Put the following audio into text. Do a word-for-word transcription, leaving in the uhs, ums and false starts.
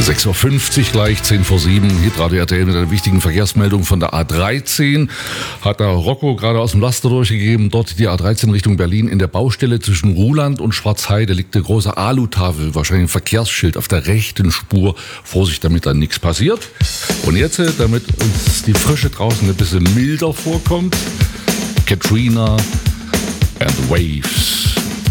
sechs Uhr fünfzig gleich, zehn vor sieben, Hitradio R T L mit einer wichtigen Verkehrsmeldung von der A dreizehn. Hat der Rocco gerade aus dem Laster durchgegeben. Dort die A dreizehn Richtung Berlin in der Baustelle zwischen Ruhland und Schwarzheide liegt eine große Alutafel, wahrscheinlich ein Verkehrsschild auf der rechten Spur. Vorsicht, damit da nichts passiert. Und jetzt, damit uns die Frische draußen ein bisschen milder vorkommt, Katrina and Waves.